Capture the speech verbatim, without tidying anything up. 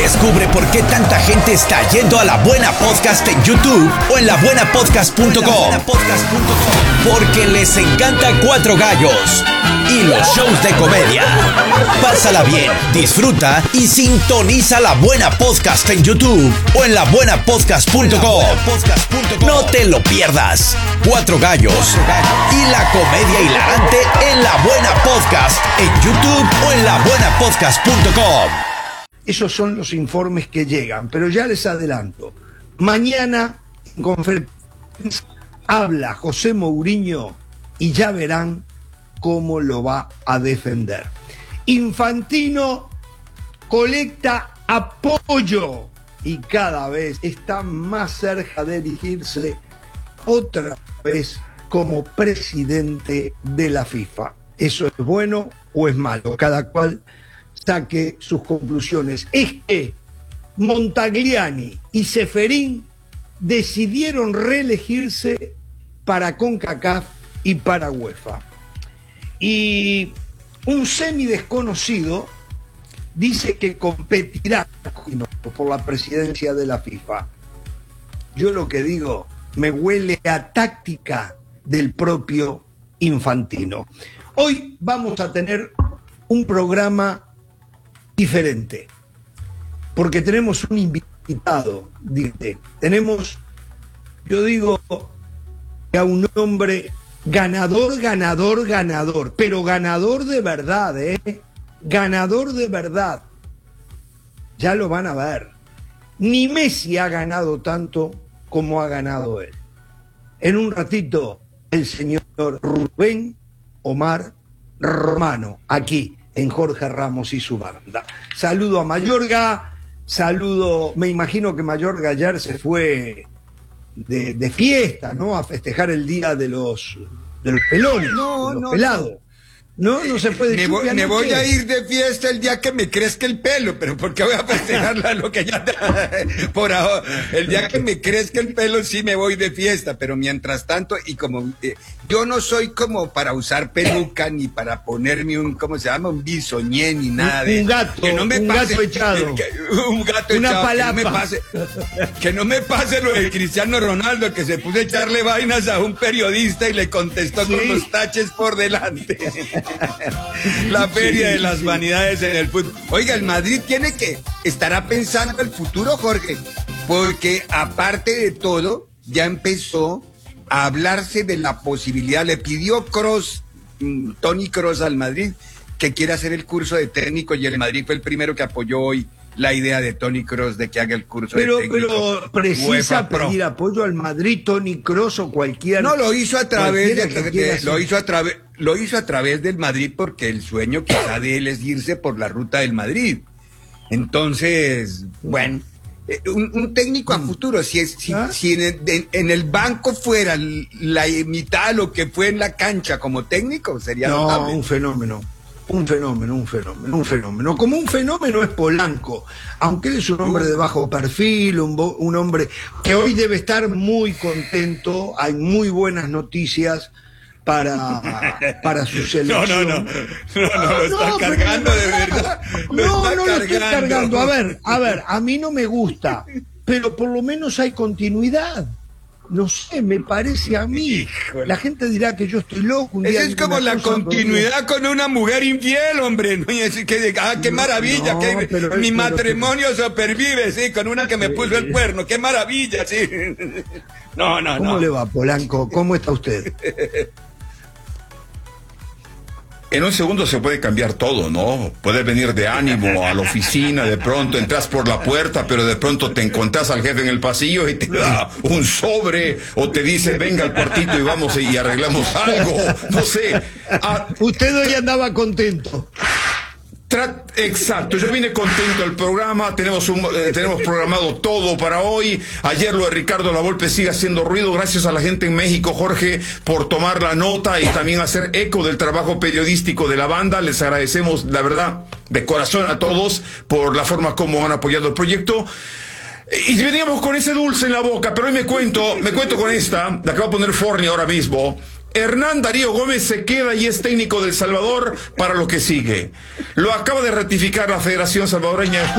Descubre por qué tanta gente está yendo a La Buena Podcast en YouTube o en la buena podcast punto com. Porque les encanta Cuatro Gallos y los shows de comedia. Pásala bien, disfruta y sintoniza La Buena Podcast en YouTube o en la buena podcast punto com. No te lo pierdas. Cuatro Gallos y la comedia hilarante en La Buena Podcast en YouTube o en la buena podcast punto com. Esos son los informes que llegan, pero ya les adelanto. Mañana en conferencia habla José Mourinho y ya verán cómo lo va a defender. Infantino colecta apoyo y cada vez está más cerca de elegirse otra vez como presidente de la FIFA. ¿Eso es bueno o es malo? Cada cual saque sus conclusiones. Es que Montagliani y Ceferín decidieron reelegirse para CONCACAF y para UEFA. Y un semi desconocido dice que competirá por la presidencia de la FIFA. Yo lo que digo, me huele a táctica del propio Infantino. Hoy vamos a tener un programa diferente, porque tenemos un invitado, dice, tenemos, yo digo, a un hombre ganador, ganador, ganador, pero ganador de verdad, ¿eh? Ganador de verdad. Ya lo van a ver. Ni Messi ha ganado tanto como ha ganado él. En un ratito, el señor Rubén Omar Romano, aquí en Jorge Ramos y su banda. Saludo a Mayorga, saludo, me imagino que Mayorga ayer se fue de, de fiesta, ¿no? A festejar el día de los, de los pelones, no, de los no, pelados. No, no se puede. Me voy, me voy a ir de fiesta el día que me crezca el pelo, pero ¿por qué voy a festejarla lo que ya por ahora? El día que me crezca el pelo sí me voy de fiesta, pero mientras tanto, y como eh, yo no soy como para usar peluca ni para ponerme un, ¿cómo se llama? Un bisoñé ni nada de un gato, que no me un pase, gato echado, que, un gato una echado, palapa. Que no me pase, que no me pase lo de Cristiano Ronaldo, que se puso a echarle vainas a un periodista y le contestó ¿sí? con los taches por delante. La feria de las vanidades en el fútbol. Oiga, el Madrid tiene que estará pensando el futuro, Jorge, porque aparte de todo, ya empezó a hablarse de la posibilidad, le pidió Kroos, Toni Kroos al Madrid, que quiere hacer el curso de técnico, y el Madrid fue el primero que apoyó hoy la idea de Toni Kroos de que haga el curso pero, de técnico. Pero precisa pedir apoyo al Madrid, Toni Kroos o cualquiera. No, lo hizo a través de, de, de lo hizo a través lo hizo a través del Madrid, porque el sueño quizá de él es irse por la ruta del Madrid. Entonces, bueno, un, un técnico a futuro, si es si, ¿Ah? si en, el, en el banco fuera la mitad de lo que fue en la cancha como técnico, sería no, notable. un fenómeno. Un fenómeno, un fenómeno, un fenómeno. Como un fenómeno es Polanco, aunque él es un hombre de bajo perfil, un, un hombre que hoy debe estar muy contento, hay muy buenas noticias para, para su selección. No, no, no, no, no, no lo está no, cargando de verdad. Lo no, está no cargando. lo estoy cargando. A ver, a ver, a mí no me gusta, pero por lo menos hay continuidad. No sé, me parece a mí. Híjole. La gente dirá que yo estoy loco. Un Esa día es como la continuidad con una mujer infiel, hombre. ¿No? Que, ah, qué maravilla. No, que pero, mi pero, matrimonio pero, supervive, sí, con una que me puso el cuerno. Qué maravilla, sí. No, no, ¿Cómo no. le va, Polanco? ¿Cómo está usted? En un segundo se puede cambiar todo, ¿no? Puedes venir de ánimo a la oficina, de pronto entras por la puerta, pero de pronto te encontrás al jefe en el pasillo y te da un sobre, o te dice, venga al cuartito y vamos y arreglamos algo, no sé. Ah, usted hoy andaba contento. Exacto, yo vine contento al programa, tenemos un, eh, tenemos programado todo para hoy. Ayer lo de Ricardo Lavolpe sigue haciendo ruido, gracias a la gente en México, Jorge, por tomar la nota y también hacer eco del trabajo periodístico de la banda. Les agradecemos, la verdad, de corazón a todos por la forma como han apoyado el proyecto. Y veníamos con ese dulce en la boca, pero hoy me cuento, me cuento con esta, la que va a poner Forni ahora mismo. Hernán Darío Gómez se queda y es técnico del Salvador para lo que sigue. Lo acaba de ratificar la Federación Salvadoreña de